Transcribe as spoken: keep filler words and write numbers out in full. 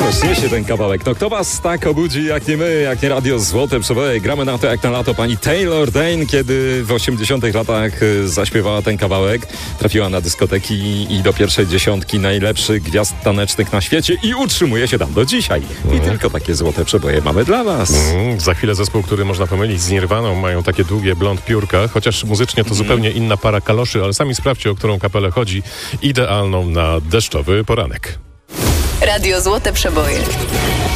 Ależ się ten kawałek. No kto was tak obudzi jak nie my, jak nie radio Złote Przeboje. Gramy na to jak na lato. Pani Taylor Dayne, kiedy w osiemdziesiątych latach zaśpiewała ten kawałek, trafiła na dyskoteki i do pierwszej dziesiątki najlepszych gwiazd tanecznych na świecie i utrzymuje się tam do dzisiaj. I mm. tylko takie Złote Przeboje mamy dla was. Mm, za chwilę zespół, który można pomylić z Nirwaną, mają takie długie blond piórka, chociaż muzycznie to mm. zupełnie inna para kaloszy, ale sami sprawdźcie, o którą kapelę chodzi. Idealną na deszczowy poranek. Radio Złote Przeboje.